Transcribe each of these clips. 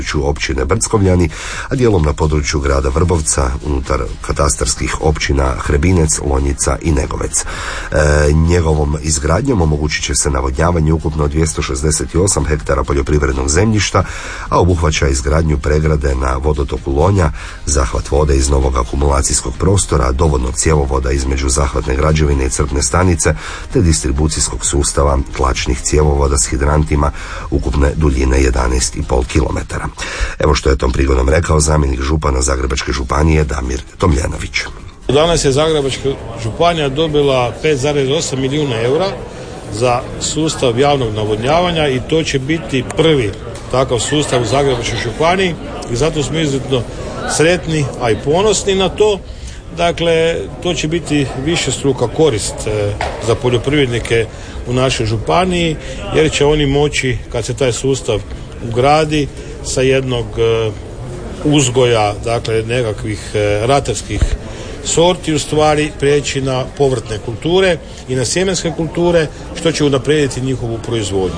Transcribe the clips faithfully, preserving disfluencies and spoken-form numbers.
općine Brckovljani, a dijelom na području grada Vrbovca unutar katastarskih općina Hrebinec, Lonjica i Negovec. E, njegovom izgradnjom omogućit će se navodnjavanje ukupno dvjesto šezdeset osam hektara poljoprivrednog zemljišta, a obuhvaća izgradnju pregrade na vodotoku Lonja, zahvat vode iz novog akumulacijskog prostora, dovodnog cjevovoda između zahvatne građevine i crpne stanice, te distribucijskog sustava tlačnih cjevovoda s hidrantima ukupne duljine jedanaest i pol kilometara. Evo što je tom prigodom rekao zamjenik župana Zagrebačke županije Damir Tomljanović. Danas je Zagrebačka županija dobila pet zarez osam milijuna eura za sustav javnog navodnjavanja i to će biti prvi takav sustav u Zagrebačkoj županiji i zato smo izuzetno sretni, a i ponosni na to. Dakle, to će biti višestruka korist e, za poljoprivrednike u našoj županiji, jer će oni moći, kad se taj sustav ugradi, sa jednog e, uzgoja, dakle nekakvih e, ratarskih sorti u stvari prijeći na povrtne kulture i na sjemenske kulture, što će unaprijediti njihovu proizvodnju.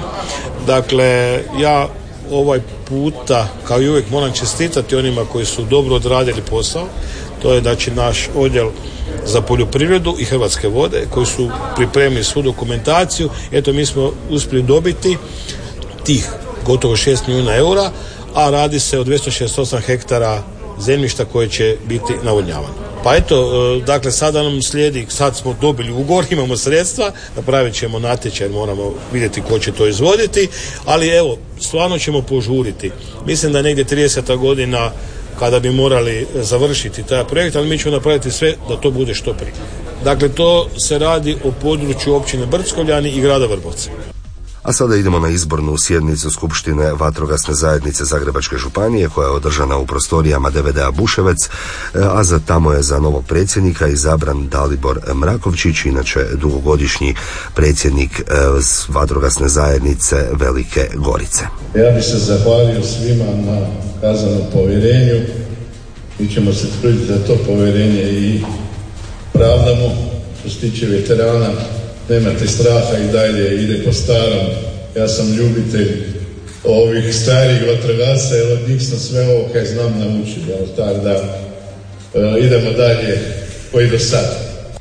Dakle, ja ovaj puta, kao i uvijek, moram čestitati onima koji su dobro odradili posao. To je da će naš odjel za poljoprivredu i Hrvatske vode, koji su pripremili svu dokumentaciju, eto mi smo uspjeli dobiti tih gotovo šest milijuna eura, a radi se o dvjesto šezdeset osam hektara zemljišta koje će biti navodnjavano. Pa eto, dakle sada nam slijedi, sad smo dobili ugovor, imamo sredstva, napravit ćemo natječaj, moramo vidjeti ko će to izvoditi, ali evo, stvarno ćemo požuriti. Mislim da je negdje trideseta godina kada bi morali završiti taj projekt, ali mi ćemo napraviti sve da to bude što prije. Dakle, to se radi o području općine Brckovljani i grada Vrbovca. A sada idemo na izbornu sjednicu Skupštine vatrogasne zajednice Zagrebačke županije koja je održana u prostorijama D V D-a Buševec, a za tamo je za novog predsjednika izabran Dalibor Mrakovčić, inače dugogodišnji predsjednik vatrogasne zajednice Velike Gorice. Ja bih se zahvalio svima na kazanom povjerenju. Mi ćemo se truditi da to povjerenje i pravdamo. Što se tiče veterana, nemate straha i dalje ide po starom. Ja sam ljubitelj ovih starih vatrogasaca, jer od njih sam sve ovo kaj znam naučiti. Tako da uh, idemo dalje koji do sad.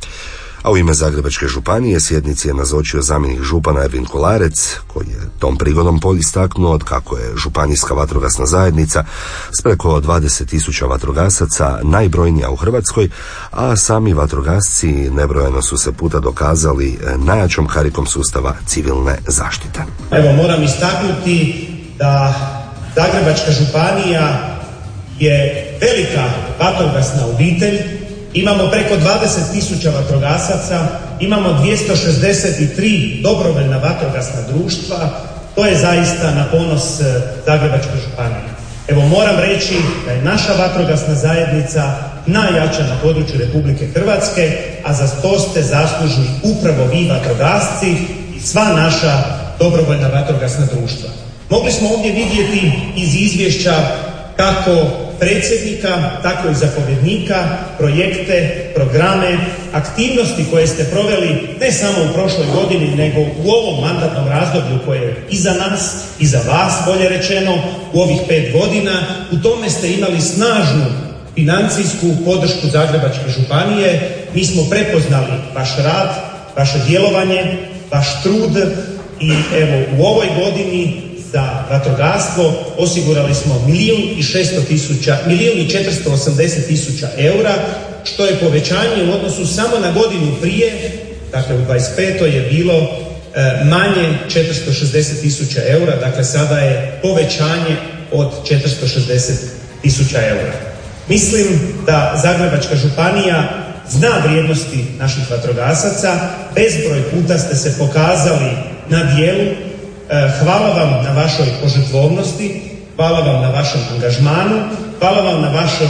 A u ime Zagrebačke županije sjednici je nazočio zamjenik župana Ervin Kolarec, koji je tom prigodom istaknuo kako je županijska vatrogasna zajednica s preko dvadeset tisuća vatrogasaca najbrojnija u Hrvatskoj, a sami vatrogasci nebrojeno su se puta dokazali najjačom karikom sustava civilne zaštite. Evo, moram istaknuti da Zagrebačka županija je velika vatrogasna obitelj. Imamo preko dvadeset tisuća vatrogasaca, imamo dvjesto šezdeset tri dobrovoljna vatrogasna društva. To je zaista na ponos Zagrebačke županije. Evo, moram reći da je naša vatrogasna zajednica najjača na području Republike Hrvatske, a za to ste zaslužni upravo vi vatrogasci i sva naša dobrovoljna vatrogasna društva. Mogli smo ovdje vidjeti iz izvješća kako predsjednika, tako i zapovjednika, projekte, programe, aktivnosti koje ste proveli ne samo u prošloj godini, nego u ovom mandatnom razdoblju koje je iza nas, iza vas, bolje rečeno, u ovih pet godina. U tome ste imali snažnu financijsku podršku Zagrebačke županije. Mi smo prepoznali vaš rad, vaše djelovanje, vaš trud i evo u ovoj godini za vatrogastvo osigurali smo milijun i šesto tisuća, milijun i četiristo osamdeset tisuća eura, što je povećanje u odnosu samo na godinu prije, dakle u dvadeset petoj je bilo e, manje četiristo šezdeset tisuća eura, dakle sada je povećanje od četiristo šezdeset tisuća eura. Mislim da Zagrebačka županija zna vrijednosti naših vatrogasaca, bezbroj puta ste se pokazali na djelu. Hvala vam na vašoj požrtvovnosti, hvala vam na vašem angažmanu, hvala vam na vašoj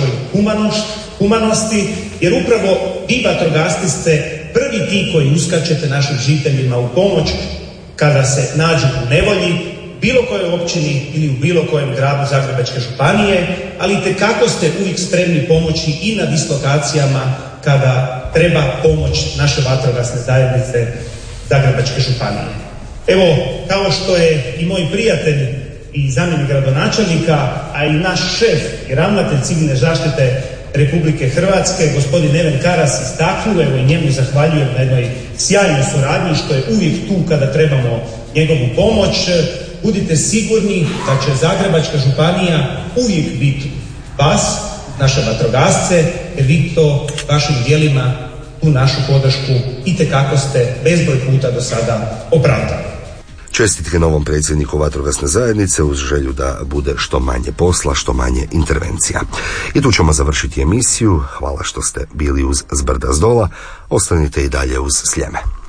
humanosti, jer upravo vi vatrogasci ste prvi ti koji uskačete našim žiteljima u pomoć kada se nađu u nevolji, bilo kojoj općini ili u bilo kojem gradu Zagrebačke županije, ali itekako ste uvijek spremni pomoći i na dislokacijama kada treba pomoć naše vatrogasne zajednice Zagrebačke županije. Evo, kao što je i moj prijatelj i zamjenik gradonačelnika, a i naš šef i ravnatelj civilne zaštite Republike Hrvatske, gospodin Neven Karas, istaknuo, evo i njemu zahvaljujem na jednoj sjajnoj suradnji, što je uvijek tu kada trebamo njegovu pomoć. Budite sigurni da će Zagrebačka županija uvijek biti vas, naše vatrogasce, jer vi to vašim djelima, tu našu podršku itekako ste bezbroj puta do sada opravdali. Čestitke novom predsjedniku vatrogasne zajednice uz želju da bude što manje posla, što manje intervencija. I tu ćemo završiti emisiju. Hvala što ste bili uz Zbrda zdola. Ostanite i dalje uz Sljeme.